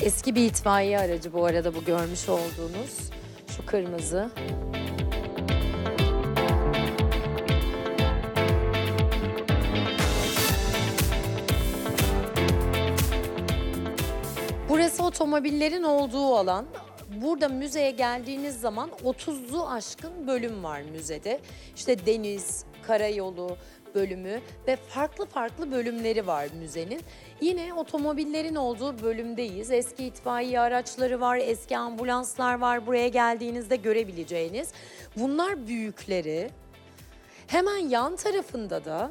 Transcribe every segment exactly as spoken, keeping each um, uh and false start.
Eski bir itfaiye aracı bu arada, bu görmüş olduğunuz. Şu kırmızı. Burası otomobillerin olduğu alan. Burada müzeye geldiğiniz zaman otuz'u aşkın bölüm var müzede. İşte deniz, karayolu bölümü ve farklı farklı bölümleri var müzenin. Yine otomobillerin olduğu bölümdeyiz. Eski itfaiye araçları var, eski ambulanslar var buraya geldiğinizde görebileceğiniz. Bunlar büyükleri. Hemen yan tarafında da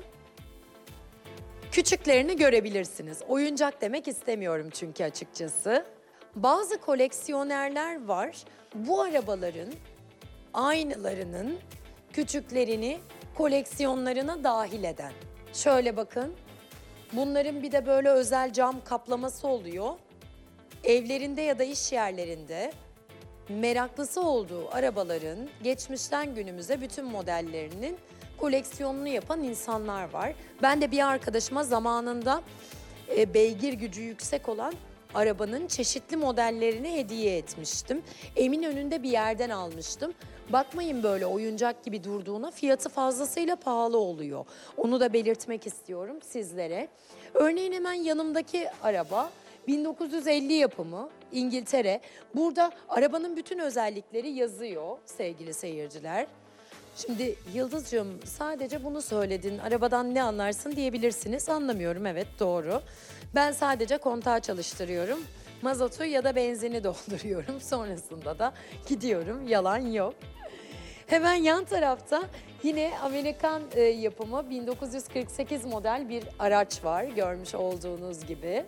küçüklerini görebilirsiniz. Oyuncak demek istemiyorum çünkü açıkçası. Bazı koleksiyonerler var. Bu arabaların aynalarının küçüklerini koleksiyonlarına dahil eden. Şöyle bakın. Bunların bir de böyle özel cam kaplaması oluyor. Evlerinde ya da iş yerlerinde meraklısı olduğu arabaların geçmişten günümüze bütün modellerinin koleksiyonunu yapan insanlar var. Ben de bir arkadaşıma zamanında e, beygir gücü yüksek olan arabanın çeşitli modellerini hediye etmiştim. Eminönü'nde bir yerden almıştım. Bakmayın böyle oyuncak gibi durduğuna, fiyatı fazlasıyla pahalı oluyor. Onu da belirtmek istiyorum sizlere. Örneğin hemen yanımdaki araba bin dokuz yüz elli yapımı, İngiltere. Burada arabanın bütün özellikleri yazıyor sevgili seyirciler. Şimdi Yıldızcığım sadece bunu söyledin, arabadan ne anlarsın diyebilirsiniz. Anlamıyorum, evet doğru. Ben sadece kontağı çalıştırıyorum. Mazotu ya da benzini dolduruyorum. Sonrasında da gidiyorum, yalan yok. Hemen yan tarafta yine Amerikan e, yapımı bin dokuz yüz kırk sekiz model bir araç var görmüş olduğunuz gibi.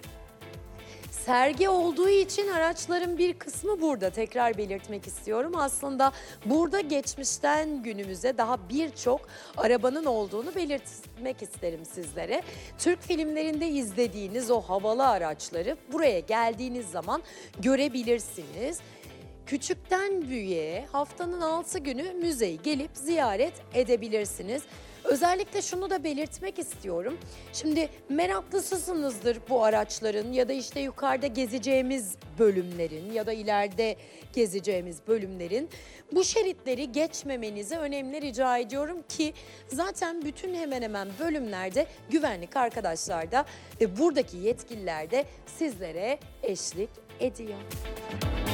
Sergi olduğu için araçların bir kısmı burada, tekrar belirtmek istiyorum. Aslında burada geçmişten günümüze daha birçok arabanın olduğunu belirtmek isterim sizlere. Türk filmlerinde izlediğiniz o havalı araçları buraya geldiğiniz zaman görebilirsiniz. Küçükten büyüğe haftanın altı günü müzeyi gelip ziyaret edebilirsiniz. Özellikle şunu da belirtmek istiyorum. Şimdi meraklısısınızdır bu araçların ya da işte yukarıda gezeceğimiz bölümlerin ya da ileride gezeceğimiz bölümlerin bu şeritleri geçmemenizi önemli rica ediyorum ki zaten bütün hemen hemen bölümlerde güvenlik arkadaşlar da ve buradaki yetkililer de sizlere eşlik ediyor.